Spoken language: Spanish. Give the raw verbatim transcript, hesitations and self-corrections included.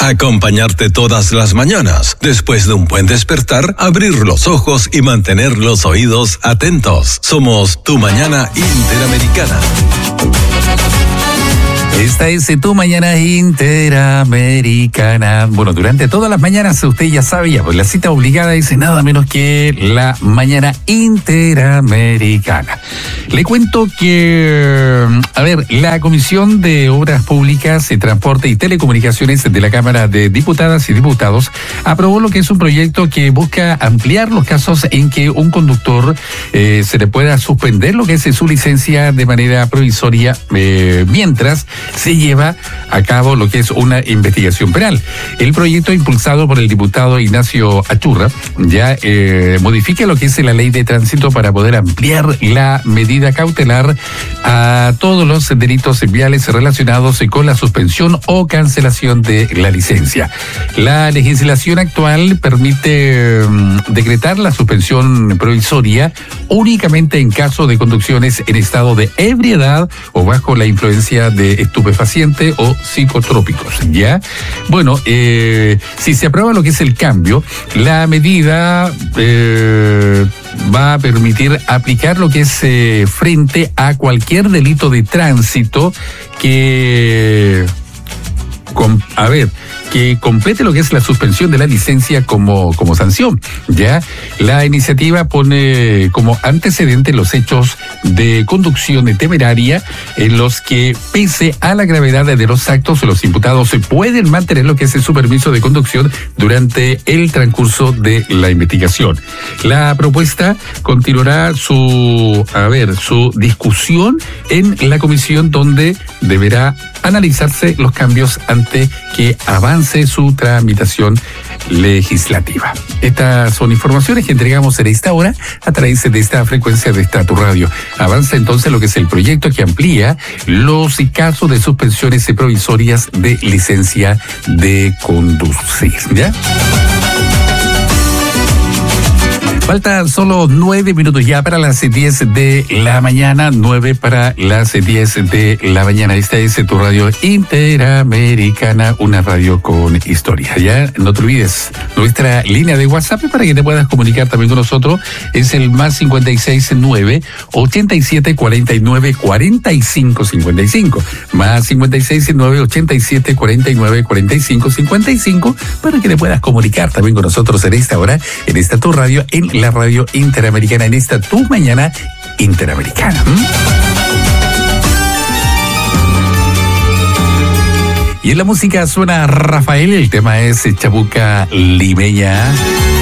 Acompañarte todas las mañanas. Después de un buen despertar, abrir los ojos y mantener los oídos atentos. Somos Tu Mañana Interamericana. Esta es Tu Mañana Interamericana. Bueno, durante todas las mañanas usted ya sabía, pues la cita obligada es nada menos que la Mañana Interamericana. Le cuento que, a ver, la Comisión de Obras Públicas, Transporte y Telecomunicaciones de la Cámara de Diputadas y Diputados aprobó lo que es un proyecto que busca ampliar los casos en que un conductor eh, se le pueda suspender lo que es su licencia de manera provisoria eh, mientras se lleva a cabo lo que es una investigación penal. El proyecto impulsado por el diputado Ignacio Achurra ya eh, modifica lo que es la ley de tránsito para poder ampliar la medida cautelar a todos los delitos viales relacionados con la suspensión o cancelación de la licencia. La legislación actual permite um, decretar la suspensión provisoria únicamente en caso de conducciones en estado de ebriedad o bajo la influencia de estupefaciente o psicotrópicos, ¿ya? Bueno, eh, si se aprueba lo que es el cambio, la medida eh, va a permitir aplicar lo que es eh, frente a cualquier delito de tránsito que, con, a ver, que complete lo que es la suspensión de la licencia como, como sanción, ¿ya? La iniciativa pone como antecedente los hechos de conducción temeraria en los que, pese a la gravedad de los actos, los imputados pueden mantener lo que es su permiso de conducción durante el transcurso de la investigación. La propuesta continuará su, a ver, su discusión en la comisión donde deberá analizarse los cambios ante que avance su tramitación legislativa. Estas son informaciones que entregamos en esta hora a través de esta frecuencia de esta tu radio. Avanza entonces lo que es el proyecto que amplía los casos de suspensiones provisorias de licencia de conducir, ¿ya? Faltan solo nueve minutos ya para las diez de la mañana, nueve para las diez de la mañana. Esta es tu radio Interamericana, una radio con historia. Ya no te olvides, nuestra línea de WhatsApp para que te puedas comunicar también con nosotros es el más cincuenta y seis nueve, ochenta y siete, cuarenta y nueve, cuarenta y cinco, cincuenta y cinco. Más cincuenta y seis nueve, ochenta y siete, cuarenta y nueve, cuarenta y cinco, cincuenta y cinco para que te puedas comunicar también con nosotros en esta hora, en esta tu radio, en la radio Interamericana, en esta Tu Mañana Interamericana. ¿Mm? Y en la música suena Rafael, el tema es Chabuca Limeña.